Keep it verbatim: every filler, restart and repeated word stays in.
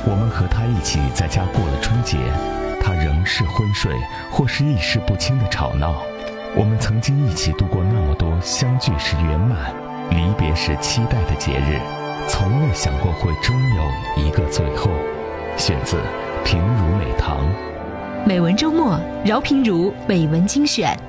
我们和他一起在家过了春节，他仍是昏睡或是意识不清的吵闹。我们曾经一起度过那么多相聚时圆满，离别时期待的节日，从未想过会终有一个最后。选自平如美堂。 美文周末，饶平如美文精选。